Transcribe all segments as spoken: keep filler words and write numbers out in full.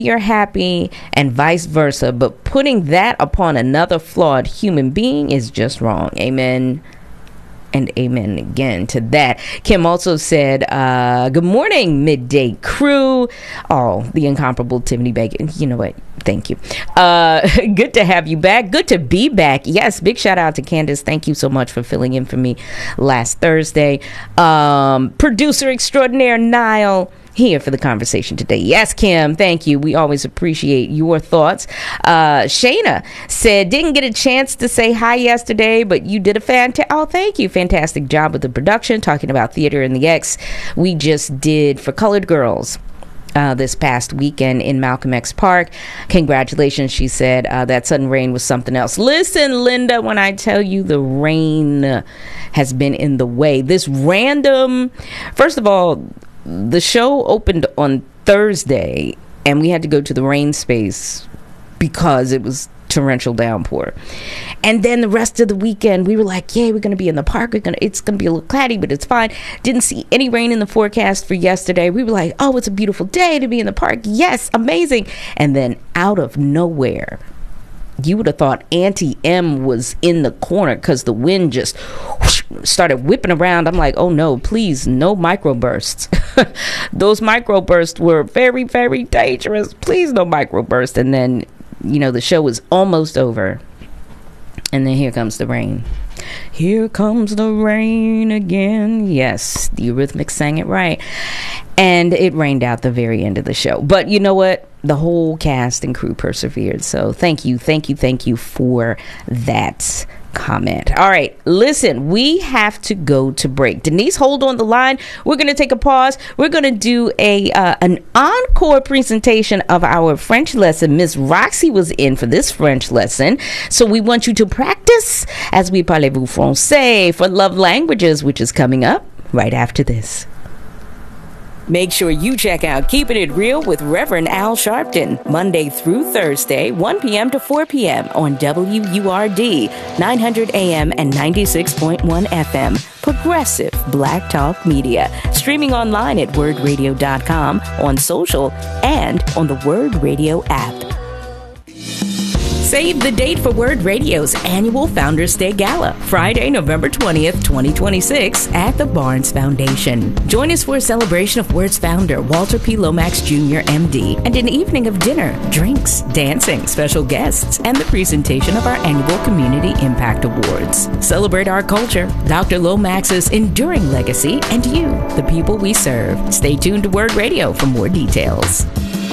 you're happy and vice versa, but putting that upon another flawed human being is just wrong. Amen and amen again to that. Kim also said, uh, good morning, midday crew. Oh, the incomparable Tiffany Bacon. You know what? Thank you. Uh, good to have you back. Good to be back. Yes, big shout out to Candace. Thank you so much for filling in for me last Thursday. Um, producer extraordinaire Niall here for the conversation today. Yes, Kim, thank you. We always appreciate your thoughts. Uh, Shayna said, didn't get a chance to say hi yesterday, but you did a fantastic, oh, thank you. Fantastic job with the production, talking about Theater in the X. We just did For Colored Girls. Uh, this past weekend in Malcolm X Park. Congratulations, she said. Uh, that sudden rain was something else. Listen, Linda, when I tell you the rain has been in the way. This random, first of all, the show opened on Thursday and we had to go to the rain space because it was torrential downpour. And then the rest of the weekend we were like, yeah, we're gonna be in the park, we're gonna it's gonna be a little cloudy, but it's fine. Didn't see any rain in the forecast for yesterday. We were like, oh, it's a beautiful day to be in the park. Yes, amazing. And then out of nowhere, you would have thought Auntie M was in the corner because the wind just whoosh, started whipping around. I'm like, oh no, please, no microbursts. Those microbursts were very, very dangerous. Please, no microburst. And then, you know, the show was almost over. And then here comes the rain. Here comes the rain again. Yes, the Eurythmics sang it right. And it rained out the very end of the show. But you know what? The whole cast and crew persevered. So thank you, thank you, thank you for that comment. All right, listen, we have to go to break. Denise, hold on the line. We're going to take a pause. We're going to do a uh, an encore presentation of our French lesson. Miss Roxy was in for this French lesson, so we want you to practice as we parlez-vous français for Love Languages, which is coming up right after this. Make sure you check out Keeping It Real with Reverend Al Sharpton, Monday through Thursday, one p.m. to four p.m. on W U R D, nine hundred A M and ninety-six point one F M. Progressive Black Talk Media. Streaming online at word radio dot com, on social, and on the Word Radio app. Save the date for Word Radio's annual Founders Day Gala, Friday, November twentieth, twenty twenty-six, at the Barnes Foundation. Join us for a celebration of Word's founder, Walter P. Lomax Junior M D, and an evening of dinner, drinks, dancing, special guests, and the presentation of our annual Community Impact Awards. Celebrate our culture, Doctor Lomax's enduring legacy, and you, the people we serve. Stay tuned to Word Radio for more details.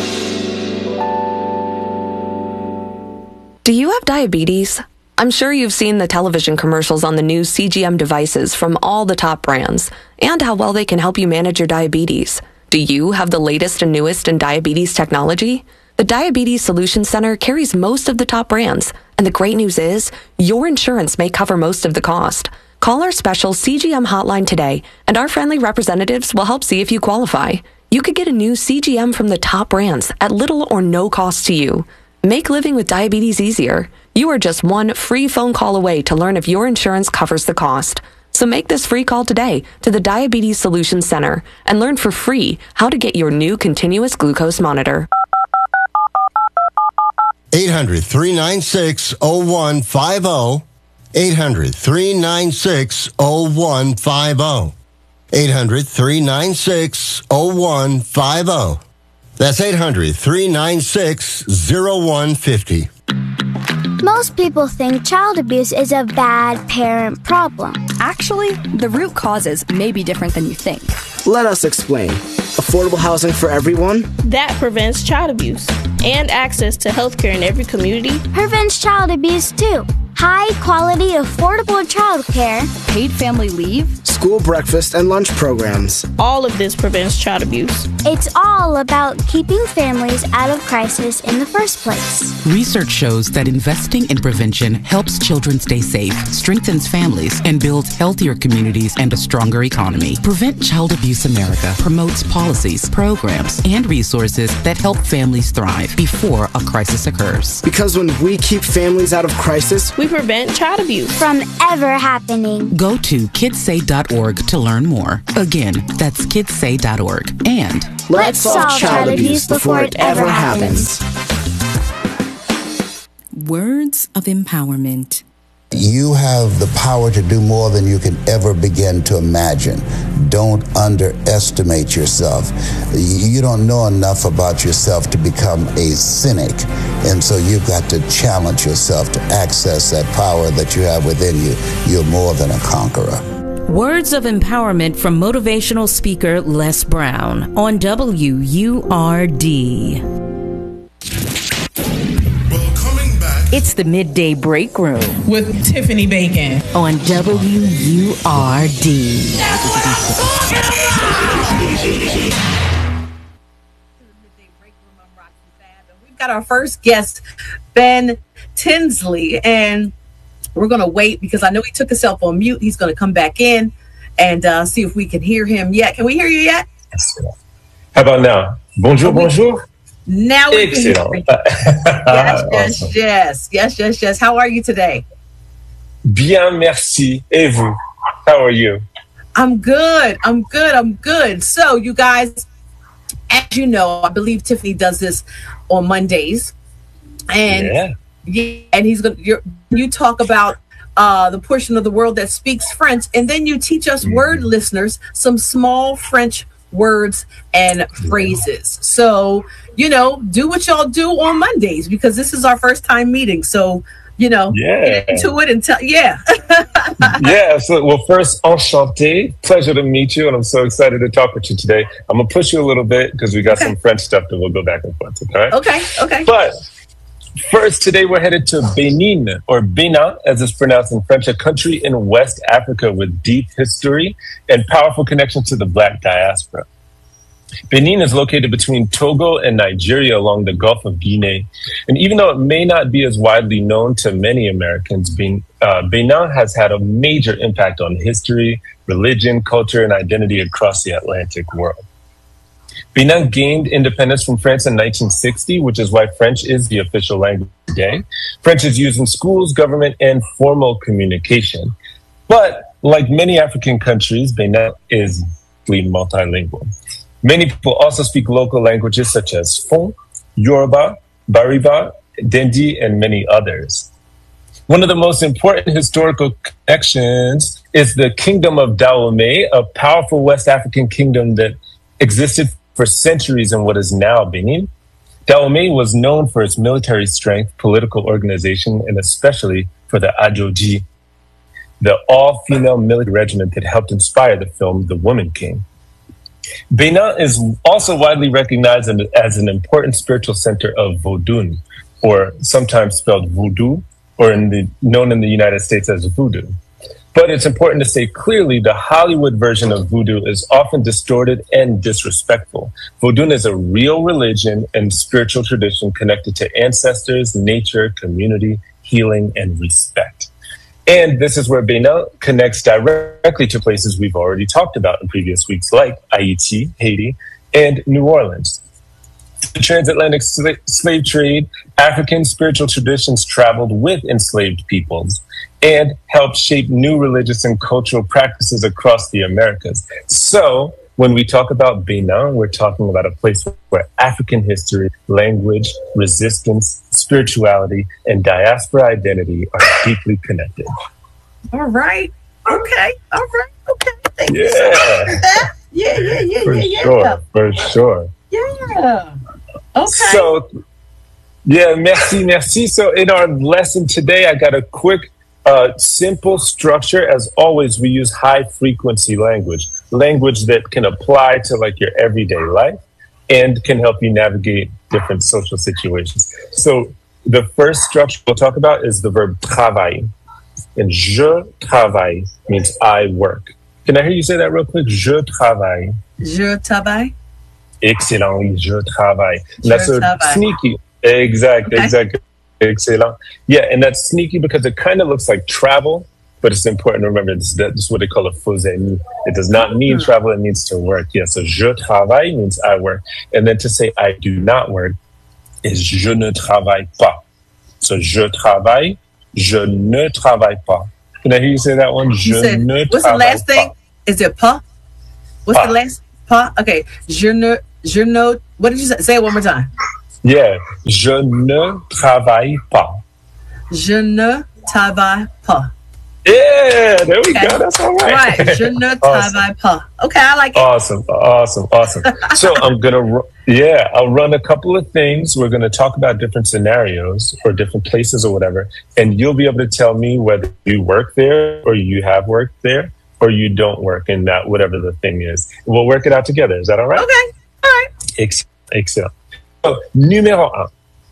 Do you have diabetes? I'm sure you've seen the television commercials on the new C G M devices from all the top brands and how well they can help you manage your diabetes. Do you have the latest and newest in diabetes technology? The Diabetes Solutions Center carries most of the top brands, and the great news is your insurance may cover most of the cost. Call our special C G M hotline today, and our friendly representatives will help see if you qualify. You could get a new C G M from the top brands at little or no cost to you. Make living with diabetes easier. You are just one free phone call away to learn if your insurance covers the cost. So make this free call today to the Diabetes Solutions Center and learn for free how to get your new continuous glucose monitor. eight hundred, three nine six, oh one five oh. eight hundred, three nine six, oh one five oh. eight hundred, three nine six, oh one five oh. That's eight hundred, three nine six, oh one five oh. Most people think child abuse is a bad parent problem. Actually, the root causes may be different than you think. Let us explain. Affordable housing for everyone? That prevents child abuse. And access to healthcare in every community. Prevents child abuse too. High quality, affordable childcare. Paid family leave. School breakfast and lunch programs. All of this prevents child abuse. It's all about keeping families out of crisis in the first place. Research shows that investing in prevention helps children stay safe, strengthens families, and builds healthier communities and a stronger economy. Prevent Child Abuse America promotes policies, programs, and resources that help families thrive before a crisis occurs. Because when we keep families out of crisis, we to prevent child abuse from ever happening. Go to kids say dot org to learn more. Again, that's kids say dot org. And let's solve child abuse before it ever happens. Words of empowerment. You have the power to do more than you can ever begin to imagine. Don't underestimate yourself. You don't know enough about yourself to become a cynic. And so you've got to challenge yourself to access that power that you have within you. You're more than a conqueror. Words of empowerment from motivational speaker Les Brown on W U R D. It's the Midday Break Room with Tiffany Bacon on W U R D. That's what I'm talking about. We've got our first guest, Ben Tinsley, and we're going to wait because I know he took himself on mute. He's going to come back in and uh, see if we can hear him yet. Can we hear you yet? How about now? Bonjour, bonjour. Now we can hear you. Yes, yes, Awesome. yes, yes, yes, yes. How are you today? Bien, merci. Et vous? How are you? I'm good. I'm good. I'm good. So, you guys, as you know, I believe Tiffany does this on Mondays, and Yeah. yeah, and he's gonna. You're, you talk about uh, the portion of the world that speaks French, and then you teach us word listeners some small French words and phrases. So, you know, do what y'all do on Mondays because this is our first time meeting. So, you know, Yeah. get into it and tell. Yeah. Yeah, so well, first, enchanté. Pleasure to meet you, and I'm so excited to talk with you today. I'm gonna push you a little bit because we got Okay. some French stuff that we'll go back and forth. Okay. Okay. Okay. But first, today we're headed to Benin, or Benin, as it's pronounced in French, a country in West Africa with deep history and powerful connection to the Black diaspora. Benin is located between Togo and Nigeria along the Gulf of Guinea. And even though it may not be as widely known to many Americans, being, uh, Benin has had a major impact on history, religion, culture, and identity across the Atlantic world. Benin gained independence from France in nineteen sixty, which is why French is the official language today. French is used in schools, government, and formal communication. But like many African countries, Benin is multilingual. Many people also speak local languages such as Fon, Yoruba, Bariba, Dendi, and many others. One of the most important historical connections is the Kingdom of Dahomey, a powerful West African kingdom that existed for centuries in what is now Benin. Dahomey was known for its military strength, political organization, and especially for the Ajoji, the all-female military regiment that helped inspire the film The Woman King. Benin is also widely recognized as an important spiritual center of Vodun, or sometimes spelled voodoo, or in the, known in the United States as voodoo. But it's important to say clearly the Hollywood version of voodoo is often distorted and disrespectful. Vodun is a real religion and spiritual tradition connected to ancestors, nature, community, healing, and respect. And this is where Benin connects directly to places we've already talked about in previous weeks, like Haiti, Haiti, and New Orleans. The transatlantic sla- slave trade, African spiritual traditions traveled with enslaved peoples and helped shape new religious and cultural practices across the Americas. So when we talk about Benin, we're talking about a place where African history, language, resistance, spirituality, and diaspora identity are deeply connected. All right. Okay. All right. Okay. Thank Yeah. you so much for that. Yeah, yeah, yeah, For yeah, yeah. sure, for sure. Yeah. Okay. So, yeah, merci, merci. So in our lesson today, I got a quick, uh, simple structure. As always, we use high frequency language, language that can apply to like your everyday life and can help you navigate different social situations. So the first structure we'll talk about is the verb travailler. And je travaille means I work. Can I hear you say that real quick? Je travaille. Je travaille. Excellent, oui, je travaille. Je That's a travaille. sneaky. Exact, Okay. exact. Excellent. Yeah, and that's sneaky because it kind of looks like travel, but it's important to remember this, that this is what they call a faux ami. It does not mean Mm. travel, it means to work. Yeah, so je travaille means I work. And then to say I do not work is je ne travaille pas. So je travaille, je ne travaille pas. Can I hear you say that one? Je said, ne what's the travaille last pas. thing? Is it pas? What's Pas. the last pas? Okay. Je ne, je ne, what did you say? Say it one more time. Yeah. Je ne travaille pas. Je ne travaille pas. Yeah, there we Okay. go. That's all right. Right. Je ne Awesome. travaille pas. Okay, I like it. Awesome, awesome, awesome. So I'm gonna, ru- yeah, I'll run a couple of things. We're gonna talk about different scenarios or different places or whatever, and you'll be able to tell me whether you work there or you have worked there or you don't work in that whatever the thing is. We'll work it out together. Is that all right? Okay. All right. Ex- Excellent. So, numéro un.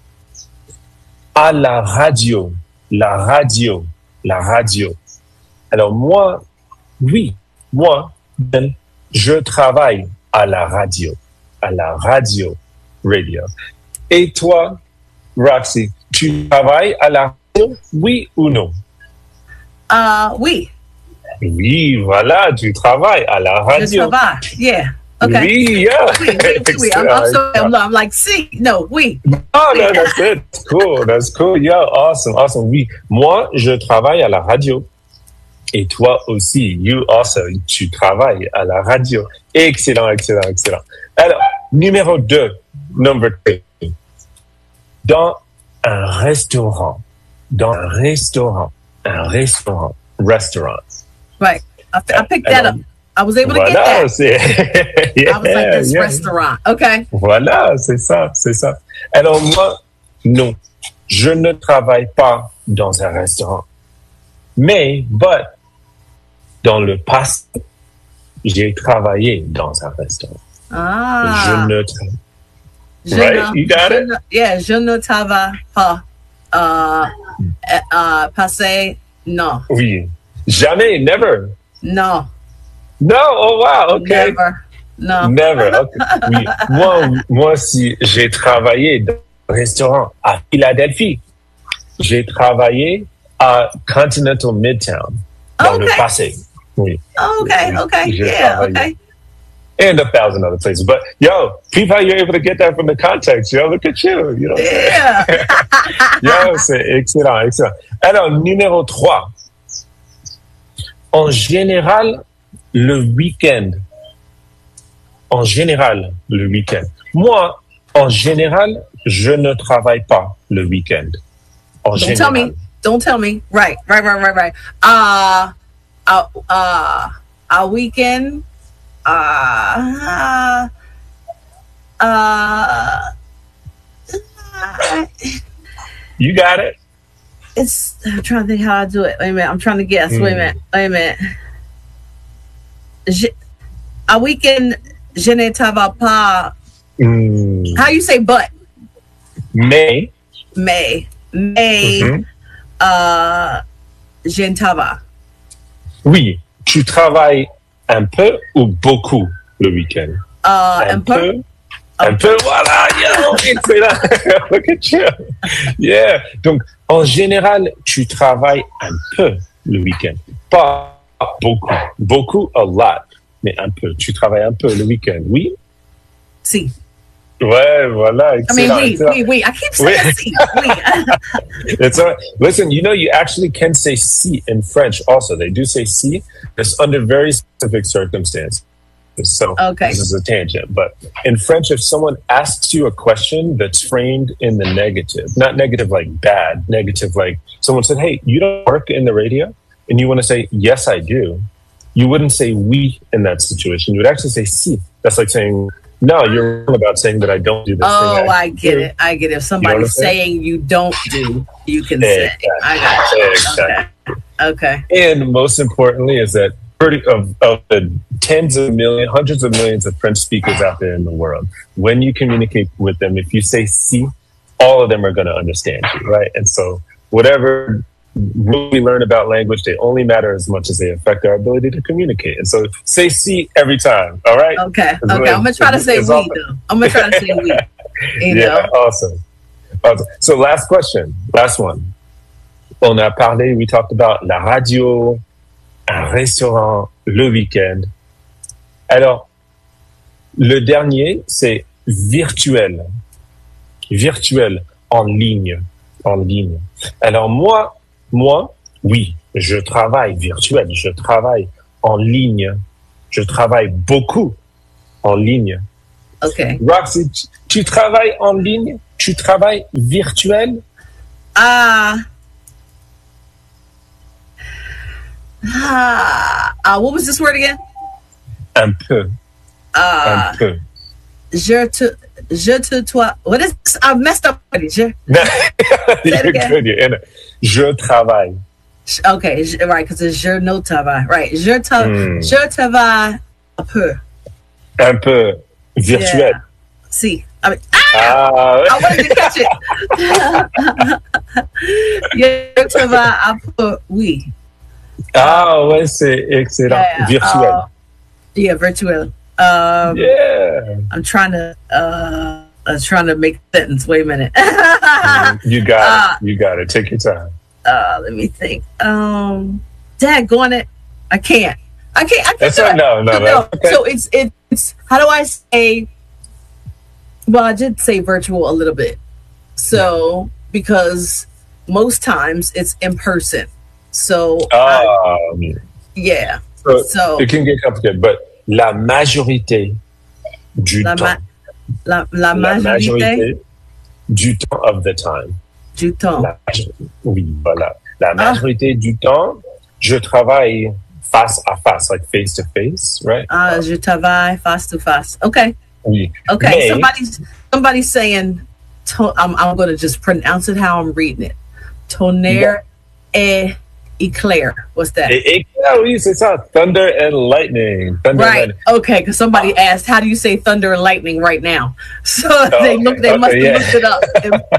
À la radio, la radio, la radio. Alors moi, oui, moi, ben, je travaille à la radio, à la radio, radio. Et toi, Roxy, tu travailles à la radio, oui ou non? Uh, oui. Oui, voilà, tu travailles à la Je radio. travaille. Yeah. Okay. Oui, yeah. Oui, oui, oui, oui. I'm, I'm, so, I'm, I'm like, see, no, oui. Oh, no, that's good. That's cool. That's cool. Yeah, awesome, awesome. Oui, moi, je travaille à la radio. Et toi aussi, you also, tu travailles à la radio. Excellent, excellent, excellent. Alors, numéro deux, number two. Dans un restaurant, dans un restaurant, un restaurant, restaurant. Right. I, I picked that up. I was able to Voilà, get that. c'est... yeah, I was like, this yeah. restaurant. Okay. Voilà, c'est ça, c'est ça. Alors moi, non, je ne travaille pas dans un restaurant. Mais, but, dans le passé, j'ai travaillé dans un restaurant. Ah. Je ne travaille Je Right? ne- You got je it? ne- yeah, je ne travaille pas. Uh, uh, passé, non. Oui. Jamais, never. No. No, oh wow, okay. Never. No. Never, okay. Oui. Moi, moi aussi, j'ai travaillé dans un restaurant à Philadelphie. J'ai travaillé à Continental Midtown dans le Okay. passé. Oui. Okay, okay, J'ai yeah, travaillé. okay. And a thousand other places. But yo, peep how you're able to get that from the context. Yo, look at you. You know. Yeah. Yo, c'est excellent, excellent. Alors, numéro trois. En général, le week-end. En général, le week-end. Moi, en général, je ne travaille pas le week-end. En Don't général. tell me. Don't tell me. Right, right, right, right, right. Uh, uh, uh, a weekend. Uh, uh, uh, You got it. it's. I'm trying to think how I do it. Wait a minute. I'm trying to guess. Wait a Mm. minute. Wait a minute. Je, a weekend. Je ne travaille pas. Mm. How you say but? Mais, May. May. Mhm. Uh, je ne travaille. oui, tu travailles un peu ou beaucoup le week-end? Uh, un peu. Un peu, voilà, yo, excellent. Look at you. Yeah. Donc, en général, tu travailles un peu le week-end. Pas beaucoup. Beaucoup, a lot. Mais un peu. Tu travailles un peu le week-end. Oui? Si. Ouais, voilà. I mean, Excellent. we, excellent. we, we. I keep saying Oui. si. We. It's all right. Listen, you know, you actually can say si in French also. They do say si. It's under very specific circumstances. So Okay. this is a tangent. But in French, if someone asks you a question that's framed in the negative, not negative like bad, negative like someone said, hey, you don't work in the radio? And you want to say, yes, I do. You wouldn't say oui in that situation. You would actually say si. That's like saying, no, you're wrong about saying that I don't do this Oh, thing. I get it. I get it. If You know what I'm somebody's saying? saying you don't do, you can Exactly. say. I got you. Exactly. Okay. And most importantly is that thirty of, of the tens of millions, hundreds of millions of French speakers out there in the world, when you communicate with them, if you say si, all of them are going to understand you, right? And so whatever we learn about language, they only matter as much as they affect our ability to communicate. And so say si every time, all right? Okay. As Okay. well- I'm gonna try to say as we often- though. I'm gonna try to say we. You yeah, know. awesome. Awesome. So last question, last one. On a parlé, we talked about la radio, un restaurant, le week-end. Alors, le dernier, c'est virtuel. Virtuel, en ligne. En ligne. Alors moi, moi, oui, je travaille virtuel, je travaille en ligne, je travaille beaucoup en ligne. Okay. Roxy, tu, tu travailles en ligne? Tu travailles virtuel? Ah. Uh, uh, uh, what was this word again? Un peu. Uh, Un peu. Je te, je te, toi. What is this? I messed up already. Je. You're good. You're in it. Je travaille. Okay, je, right, because it's je no travail. Right. Je, ta, Mm. je travaille un peu. Un peu virtuel. Yeah. See. I mean, ah! Ah. I wanted to catch it. Je travaille un peu, oui. Ah, ouais, c'est excellent. Yeah, Virtuel. uh, yeah, virtual. Um, yeah. I'm trying to. Uh, I'm trying to make a sentence. Wait a minute. Mm, you got uh, it. You got it. Take your time. Uh, let me think. Um, Dad, going it. I can't. I can't. I can't. That's do right. it. No, no, no. Okay. So it's it's. How do I say? Well, I did say virtual a little bit. So because most times it's in person. So I, Um, yeah. so, So it can get complicated, but la majorité du la, temps. ma, la, la majorité du temps of the time. du temps. La, oui, voilà. La majorité ah. du temps, je travaille face à face, like face to face, right? Ah, uh, je travaille face to face. Okay. Oui. Okay. Mais, somebody's somebody's saying. To, I'm I'm going to just pronounce it how I'm reading it. Tonnerre yeah. et éclair. What's that? Et, éclair, oui, c'est ça. Thunder and lightning. Thunder right. and lightning. Okay. Because somebody oh. asked, "How do you say thunder and lightning right now?" So oh, they okay. look. They okay, must have yeah. looked it up.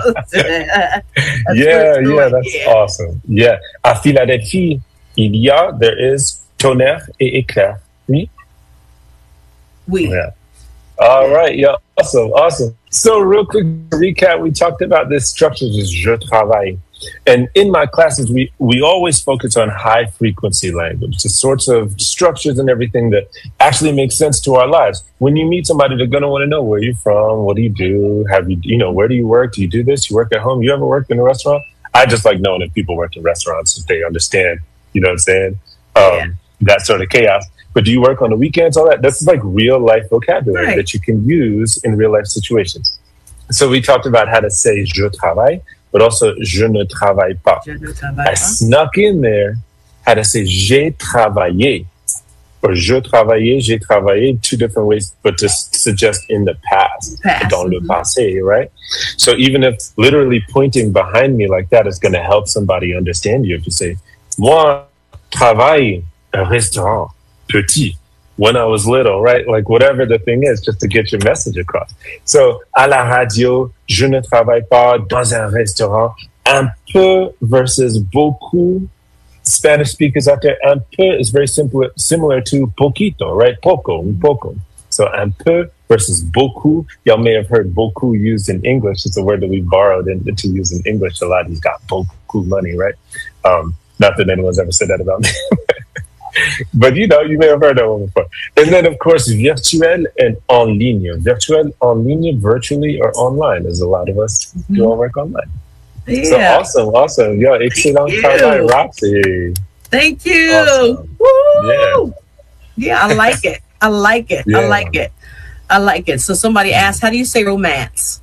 that's yeah, yeah, that's yeah. awesome. Yeah. À Philadelphie, il y a, there is tonnerre et éclair. Oui. Oui. Yeah. All right. Yeah. Awesome. Awesome. So real quick recap, we talked about this structure, just je travaille. And in my classes, we, we always focus on high frequency language, the sorts of structures and everything that actually make sense to our lives. When you meet somebody, they're going to want to know where you're from, what do you do? Have you, you know, where do you work? Do you do this? You work at home? You ever worked in a restaurant? I just like knowing that people work in restaurants, if they understand, you know what I'm saying? Um, yeah. That sort of chaos. But do you work on the weekends? All that. This is like real life vocabulary right. that you can use in real life situations. So we talked about how to say je travaille, but also je ne travaille pas. Je ne travaille I pas. snuck in there how to say j'ai travaillé or je travaillais, j'ai travaillé, two different ways, but to suggest in the past, past. dans le Mm-hmm. passé, right? So even if literally pointing behind me like that is going to help somebody understand you, if you say, moi travaille un restaurant petit when I was little, right? Like whatever the thing is, just to get your message across. So, à la radio, je ne travaille pas dans un restaurant. Un peu versus beaucoup. Spanish speakers out there, un peu is very simple, similar to poquito, right? Poco, poco. So, un peu versus beaucoup. Y'all may have heard beaucoup used in English. It's a word that we borrowed in, to use in English. A lot. He's got beaucoup money, right? Um, not that anyone's ever said that about me. But, you know, you may have heard that one before. And then, of course, virtuel and en ligne. Virtuel, en ligne, virtually, or online, as a lot of us mm-hmm. do our work online. Yeah. So awesome, awesome. Yo, excellent travail, Roxy. Thank you. Awesome. Woo! Yeah. Yeah, I like it. I like it. Yeah. I like it. I like it. So somebody asked, how do you say romance?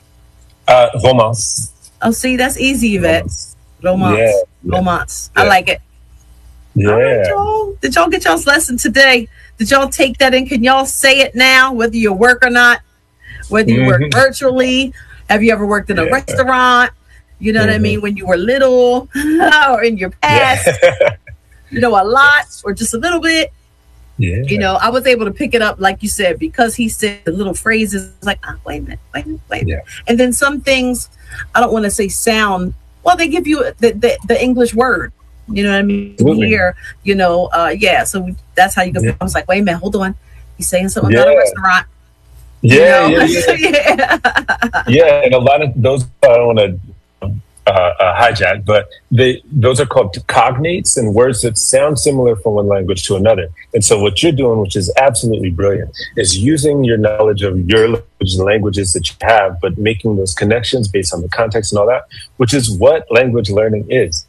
Uh, romance. Oh, see, that's easy, Yvette. Romance. Romance. Yeah. Romance. Yeah. I like it. Yeah. All right, y'all. Did y'all get y'all's lesson today? Did y'all take that in? Can y'all say it now, whether you work or not? Whether you Mm-hmm. work virtually? Have you ever worked in a Yeah. restaurant? You know Mm-hmm. what I mean? When you were little or in your past? Yeah. You know, a lot or just a little bit? Yeah. You know, I was able to pick it up, like you said, because he said the little phrases like, oh, wait a minute, wait a minute, wait a minute. Yeah. And then some things, I don't want to say sound, well, they give you the, the, the English word. You know what I mean? Absolutely. Here, you know, uh, yeah. So we, that's how you go. Yeah. I was like, wait a minute, hold on. He's saying something Yeah. about a restaurant. Yeah, You know? yeah, yeah. yeah. Yeah, and a lot of those, I don't want to uh, uh, hijack, but they those are called cognates and words that sound similar from one language to another. And so what you're doing, which is absolutely brilliant, is using your knowledge of your language and languages that you have, but making those connections based on the context and all that, which is what language learning is.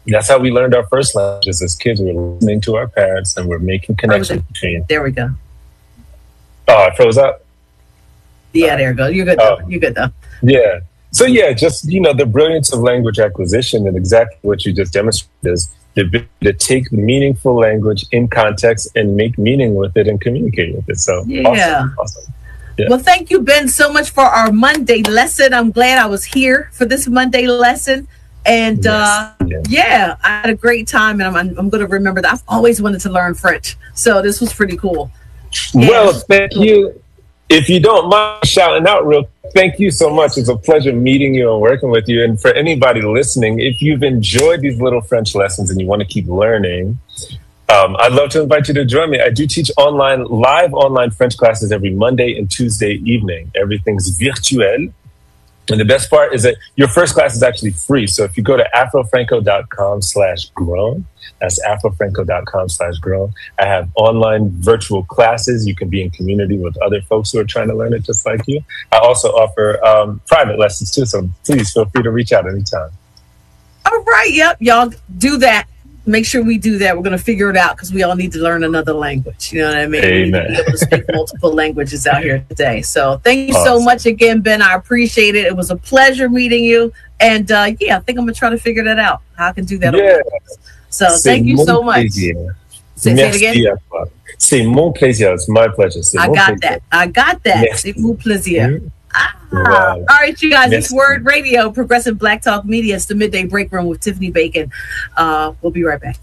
That's how we learned our first languages as kids. We were listening to our parents and we're making connections between. There we go. Oh, I froze up? Yeah, there you go. You're good though. Oh. You're good though. Yeah. So yeah, just, you know, the brilliance of language acquisition and exactly what you just demonstrated is the ability to take meaningful language in context and make meaning with it and communicate with it. So yeah. Awesome. Awesome. Yeah. Well, thank you, Ben, so much for our Monday lesson. I'm glad I was here for this Monday lesson. And yes. uh, yeah. yeah, I had a great time, and I'm, I'm, I'm going to remember that. I've always wanted to learn French, so this was pretty cool. Well, yeah. Thank you. If you don't mind shouting out real quick, thank you so much. It's a pleasure meeting you and working with you. And for anybody listening, if you've enjoyed these little French lessons and you want to keep learning, um, I'd love to invite you to join me. I do teach online, live online French classes every Monday and Tuesday evening. Everything's virtuel. And the best part is that your first class is actually free. So if you go to afrofranco.com slash grown, that's afrofranco.com slash grown. I have online virtual classes. You can be in community with other folks who are trying to learn it just like you. I also offer um, private lessons too. So please feel free to reach out anytime. All right. Yep. Y'all do that. Make sure we do that. We're going to figure it out because we all need to learn another language. You know what I mean? Amen. We need to be able to speak multiple languages out here today. So thank you Awesome. so much again, Ben. I appreciate it. It was a pleasure meeting you. And uh, yeah, I think I'm going to try to figure that out. How I can do that. Yeah. So thank you so much. Say, say it again. C'est mon plaisir. It's my pleasure. C'est I mon got plaisir. that. I got that. Merci. C'est mon plaisir. Mm-hmm. Ah. Wow. All right, you guys, Merci. it's Word Radio, Progressive Black Talk Media. It's the Midday Break Room with Tiffany Bacon. Uh, we'll be right back.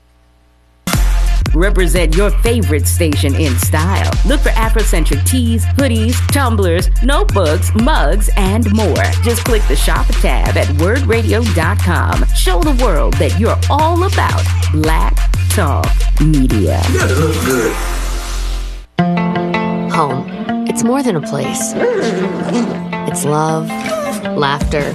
Represent your favorite station in style. Look for Afrocentric tees, hoodies, tumblers, notebooks, mugs, and more. Just click the shop tab at word radio dot com. Show the world that you're all about Black Talk Media. You gotta look good. Home. It's more than a place. It's love, laughter,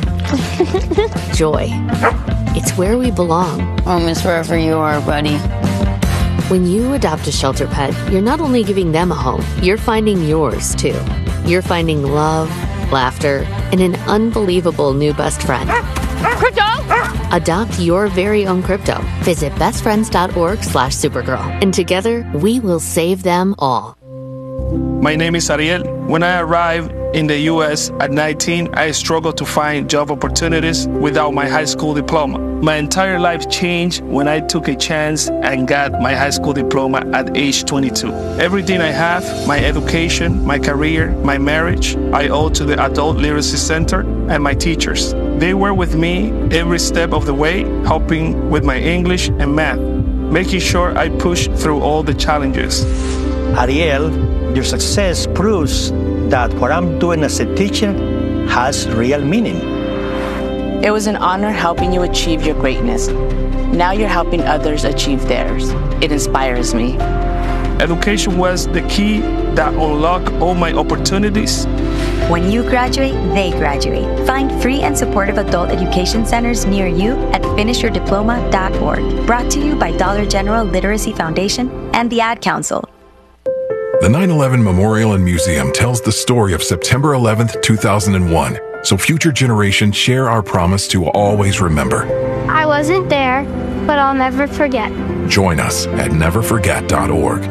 joy. It's where we belong. Home is wherever you are, buddy. When you adopt a shelter pet, you're not only giving them a home, you're finding yours too. You're finding love, laughter, and an unbelievable new best friend. Crypto! Adopt your very own crypto. Visit bestfriends.org slash supergirl. And together, we will save them all. My name is Ariel. When I arrived in the U S at nineteen, I struggled to find job opportunities without my high school diploma. My entire life changed when I took a chance and got my high school diploma at age twenty-two. Everything I have, my education, my career, my marriage, I owe to the Adult Literacy Center and my teachers. They were with me every step of the way, helping with my English and math, making sure I pushed through all the challenges. Ariel, your success proves that what I'm doing as a teacher has real meaning. It was an honor helping you achieve your greatness. Now you're helping others achieve theirs. It inspires me. Education was the key that unlocked all my opportunities. When you graduate, they graduate. Find free and supportive adult education centers near you at finish your diploma dot org. Brought to you by Dollar General Literacy Foundation and the Ad Council. The nine eleven Memorial and Museum tells the story of September eleventh, two thousand one, so future generations share our promise to always remember. I wasn't there, but I'll never forget. Join us at never forget dot org.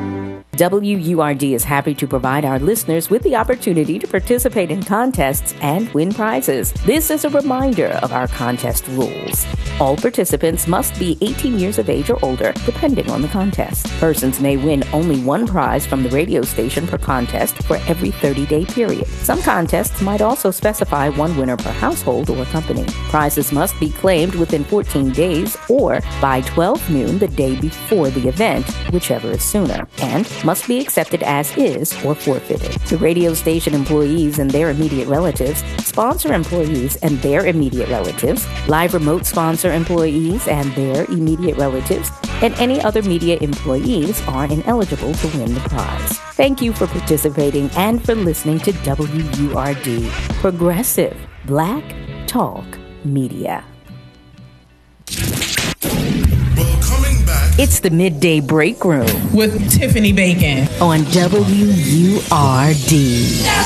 W U R D is happy to provide our listeners with the opportunity to participate in contests and win prizes. This is a reminder of our contest rules. All participants must be eighteen years of age or older, depending on the contest. Persons may win only one prize from the radio station per contest for every thirty-day period. Some contests might also specify one winner per household or company. Prizes must be claimed within fourteen days or by twelve noon the day before the event, whichever is sooner, and must be accepted as is or forfeited. The radio station employees and their immediate relatives, sponsor employees and their immediate relatives, live remote sponsor employees and their immediate relatives, and any other media employees are ineligible to win the prize. Thank you for participating and for listening to W U R D, Progressive Black Talk Media. It's the Midday Break Room with Tiffany Bacon on W U R D.